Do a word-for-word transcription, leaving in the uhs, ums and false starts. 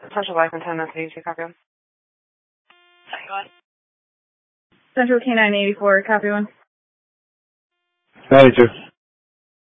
Central Life and ten, that's eighty-two, copy one. Sorry, go ahead. Central K nine eighty-four, copy one. ninety-two.